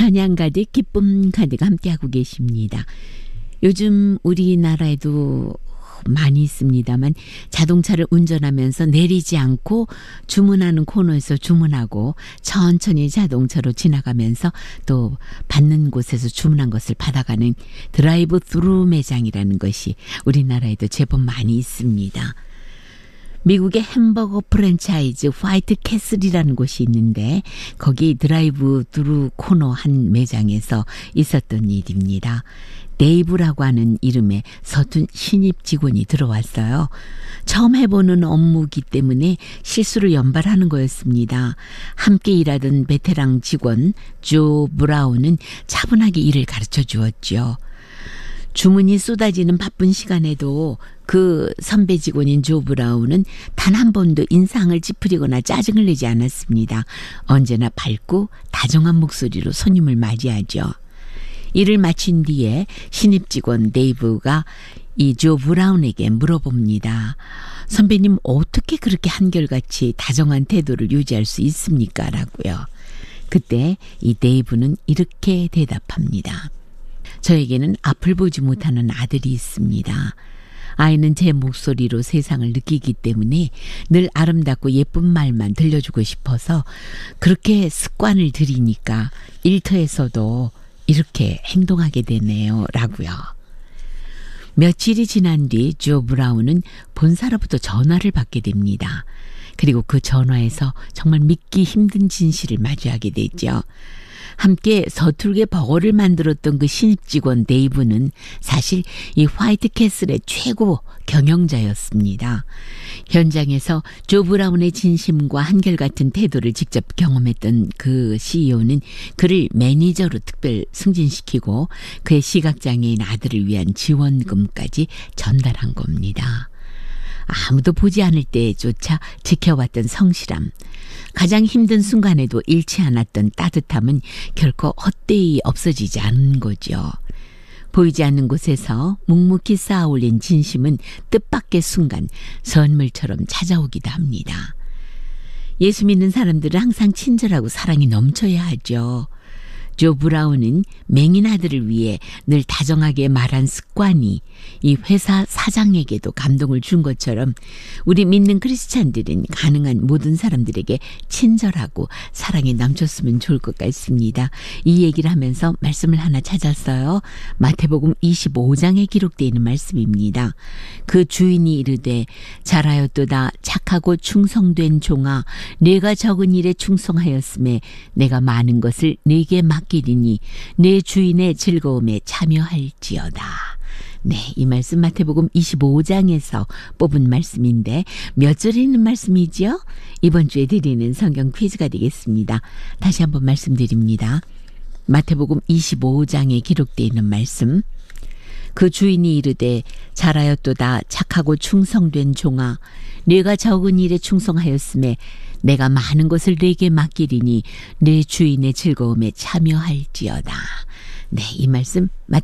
찬양 가득 기쁨 가득 함께하고 계십니다. 요즘 우리나라에도 많이 있습니다만 자동차를 운전하면서 내리지 않고 주문하는 코너에서 주문하고 천천히 자동차로 지나가면서 또 받는 곳에서 주문한 것을 받아가는 드라이브 스루 매장이라는 것이 우리나라에도 제법 많이 있습니다. 미국의 햄버거 프랜차이즈 화이트 캐슬이라는 곳이 있는데 거기 드라이브 스루 코너 한 매장에서 있었던 일입니다. 데이브라고 하는 이름의 서툰 신입 직원이 들어왔어요. 처음 해보는 업무기 때문에 실수를 연발하는 거였습니다. 함께 일하던 베테랑 직원 조 브라운은 차분하게 일을 가르쳐 주었죠. 주문이 쏟아지는 바쁜 시간에도 그 선배 직원인 조 브라운은 단 한 번도 인상을 찌푸리거나 짜증을 내지 않았습니다. 언제나 밝고 다정한 목소리로 손님을 맞이하죠. 일을 마친 뒤에 신입 직원 데이브가 이 조 브라운에게 물어봅니다. 선배님 어떻게 그렇게 한결같이 다정한 태도를 유지할 수 있습니까? 라고요. 그때 이 데이브는 이렇게 대답합니다. 저에게는 앞을 보지 못하는 아들이 있습니다. 아이는 제 목소리로 세상을 느끼기 때문에 늘 아름답고 예쁜 말만 들려주고 싶어서 그렇게 습관을 들이니까 일터에서도 이렇게 행동하게 되네요. 라고요. 며칠이 지난 뒤 조 브라운은 본사로부터 전화를 받게 됩니다. 그리고 그 전화에서 정말 믿기 힘든 진실을 마주하게 되죠. 함께 서툴게 버거를 만들었던 그 신입 직원 데이브는 사실 이 화이트 캐슬의 최고 경영자였습니다. 현장에서 조 브라운의 진심과 한결같은 태도를 직접 경험했던 그 CEO는 그를 매니저로 특별 승진시키고 그의 시각장애인 아들을 위한 지원금까지 전달한 겁니다. 아무도 보지 않을 때조차 지켜왔던 성실함, 가장 힘든 순간에도 잃지 않았던 따뜻함은 결코 헛되이 없어지지 않은 거죠. 보이지 않는 곳에서 묵묵히 쌓아 올린 진심은 뜻밖의 순간 선물처럼 찾아오기도 합니다. 예수 믿는 사람들은 항상 친절하고 사랑이 넘쳐야 하죠. 조 브라운은 맹인 아들을 위해 늘 다정하게 말한 습관이 이 회사 사장에게도 감동을 준 것처럼 우리 믿는 크리스찬들은 가능한 모든 사람들에게 친절하고 사랑이 넘쳤으면 좋을 것 같습니다. 이 얘기를 하면서 말씀을 하나 찾았어요. 마태복음 25장에 기록되어 있는 말씀입니다. 그 주인이 이르되 잘하였도다 착하고 충성된 종아 내가 적은 일에 충성하였음에 내가 많은 것을 네게 맡기리니 내 주인의 즐거움에 참여할지어다. 네, 이 말씀 마태복음 25장에서 뽑은 말씀인데 몇 절에 있는 말씀이죠? 이번 주에 드리는 성경 퀴즈가 되겠습니다. 다시 한번 말씀드립니다. 마태복음 25장에 기록되어 있는 말씀. 그 주인이 이르되 잘하였도다 착하고 충성된 종아 네가 적은 일에 충성하였음에 내가 많은 것을 네게 맡기리니 내 주인의 즐거움에 참여할지어다. 네, 이 말씀